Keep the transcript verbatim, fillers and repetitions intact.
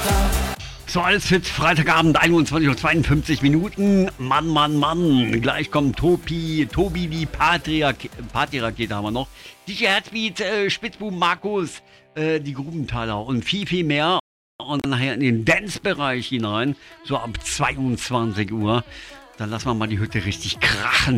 So, alles fit, Freitagabend, einundzwanzig Uhr zweiundfünfzig Minuten. Mann, Mann, Mann. Gleich kommt Tobi, Tobi die Partyrak- Partyrakete haben wir noch. D J Herzbeat, äh, Spitzbuben Markus, äh, die Grubenthaler und viel, viel mehr. Und nachher in den Dance-Bereich hinein, so ab zweiundzwanzig Uhr. Dann lassen wir mal die Hütte richtig krachen.